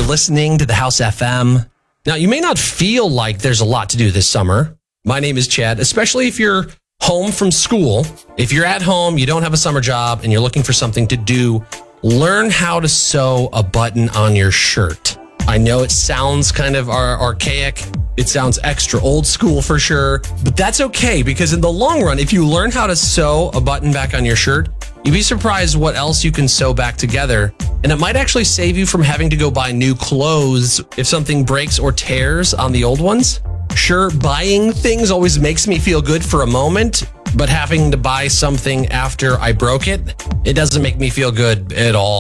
listening to the House FM. Now, you may not feel like there's a lot to do this summer. My name is Chad, especially if you're home from school. If you're at home, you don't have a summer job, and you're looking for something to do, learn how to sew a button on your shirt. I know it sounds kind of archaic. It sounds extra old school for sure, but that's okay because in the long run, if you learn how to sew a button back on your shirt, you'd be surprised what else you can sew back together. And it might actually save you from having to go buy new clothes if something breaks or tears on the old ones. Sure, buying things always makes me feel good for a moment, but having to buy something after I broke it, it doesn't make me feel good at all.